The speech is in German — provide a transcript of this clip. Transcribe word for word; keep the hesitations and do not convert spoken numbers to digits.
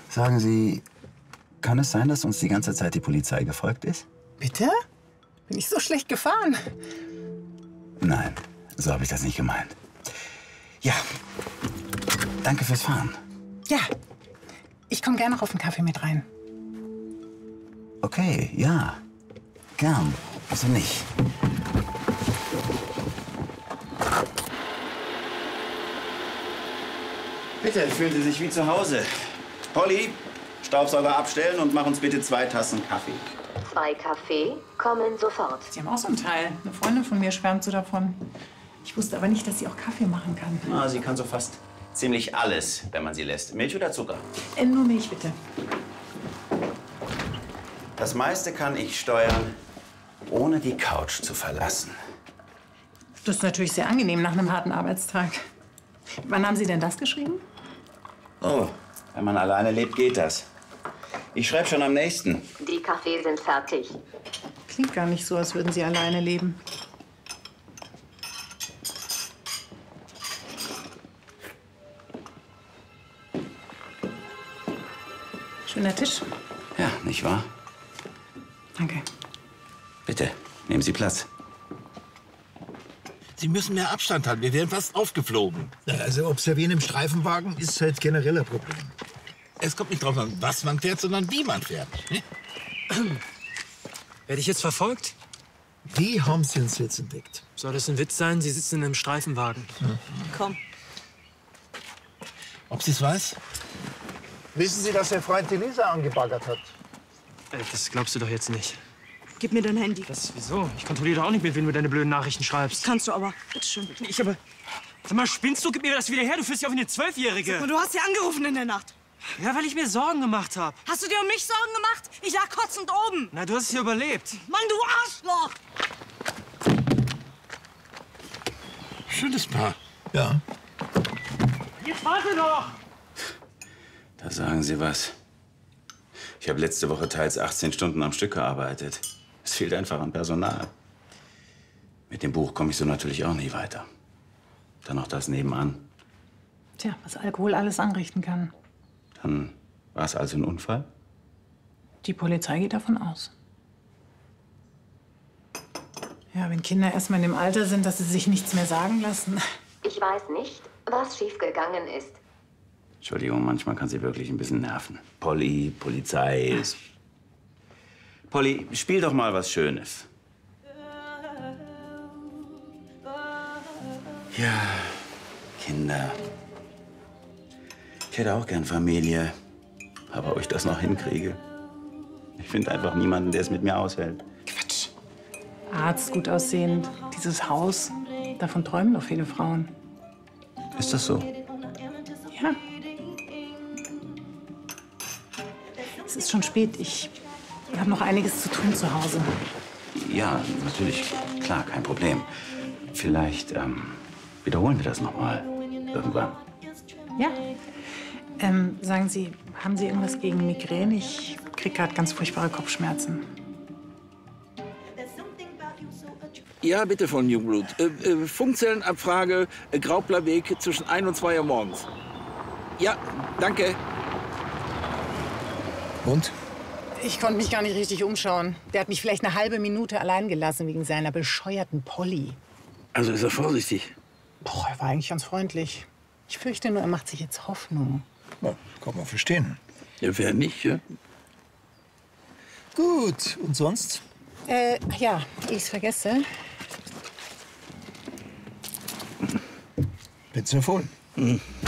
Sagen Sie, kann es sein, dass uns die ganze Zeit die Polizei gefolgt ist? Bitte? Bin ich so schlecht gefahren? Nein, so habe ich das nicht gemeint. Ja, danke fürs Fahren. Ja, ich komme gerne noch auf einen Kaffee mit rein. Okay, ja, gern. Also nicht. Bitte, fühlen Sie sich wie zu Hause. Polly, Staubsauger abstellen und mach uns bitte zwei Tassen Kaffee. Zwei Kaffee kommen sofort. Sie haben auch so einen Teil. Eine Freundin von mir schwärmt so davon. Ich wusste aber nicht, dass sie auch Kaffee machen kann. Ah, sie kann so fast ziemlich alles, wenn man sie lässt. Milch oder Zucker? Äh, nur Milch, bitte. Das meiste kann ich steuern, ohne die Couch zu verlassen. Das ist natürlich sehr angenehm nach einem harten Arbeitstag. Wann haben Sie denn das geschrieben? Oh, wenn man alleine lebt, geht das. Ich schreibe schon am nächsten. Die Kaffee sind fertig. Klingt gar nicht so, als würden Sie alleine leben. Schöner Tisch. Ja, nicht wahr? Danke. Bitte, nehmen Sie Platz. Sie müssen mehr Abstand halten. Wir wären fast aufgeflogen. Ja, also observieren im Streifenwagen ist halt generell ein Problem. Es kommt nicht drauf an, was man fährt, sondern wie man fährt. Werde ich jetzt verfolgt? Wie haben Sie uns jetzt entdeckt? Soll das ein Witz sein? Sie sitzen in einem Streifenwagen. Mhm. Komm. Ob sie es weiß? Wissen Sie, dass Ihr Freund die Lisa angebaggert hat? Äh, Das glaubst du doch jetzt nicht. Gib mir dein Handy. Das, wieso? Ich kontrolliere doch auch nicht, mit wem du deine blöden Nachrichten schreibst. Kannst du aber. Bitte schön. Ich aber... Sag mal, spinnst du? Gib mir das wieder her. Du fühlst dich auf wie eine Zwölfjährige. Sag mal, du hast sie angerufen in der Nacht. Ja, weil ich mir Sorgen gemacht habe. Hast du dir um mich Sorgen gemacht? Ich lag kotzend oben. Na, du hast es ja überlebt. Mann, du Arschloch! Schönes Paar. Ja. Jetzt warte doch! Da sagen Sie was. Ich habe letzte Woche teils achtzehn Stunden am Stück gearbeitet. Es fehlt einfach an Personal. Mit dem Buch komme ich so natürlich auch nie weiter. Dann noch das nebenan. Tja, was Alkohol alles anrichten kann. Dann war es also ein Unfall? Die Polizei geht davon aus. Ja, wenn Kinder erst mal in dem Alter sind, dass sie sich nichts mehr sagen lassen. Ich weiß nicht, was schiefgegangen ist. Entschuldigung, manchmal kann sie wirklich ein bisschen nerven. Polly, Polizei. Ist... Polly, spiel doch mal was Schönes. Ja, Kinder. Ich hätte auch gern Familie. Aber ob ich das noch hinkriege? Ich finde einfach niemanden, der es mit mir aushält. Quatsch. Arzt, gut aussehend, dieses Haus. Davon träumen doch viele Frauen. Ist das so? Ja. Es ist schon spät. Ich habe noch einiges zu tun zu Hause. Ja, natürlich. Klar, kein Problem. Vielleicht ähm, wiederholen wir das noch mal irgendwann. Ja. Ähm, sagen Sie, haben Sie irgendwas gegen Migräne? Ich kriege gerade ganz furchtbare Kopfschmerzen. Ja, bitte von Jungblut. Äh, äh, Funkzellenabfrage, äh, Graublerweg zwischen ein und zwei Uhr morgens. Ja, danke. Und? Ich konnte mich gar nicht richtig umschauen. Der hat mich vielleicht eine halbe Minute allein gelassen wegen seiner bescheuerten Polly. Also ist er vorsichtig? Boah, er war eigentlich ganz freundlich. Ich fürchte nur, er macht sich jetzt Hoffnung. Ja, kann man verstehen. Ja, wer nicht, ja? Gut, und sonst? Äh, ja, ich es vergesse. Bitte empfohlen. Hm.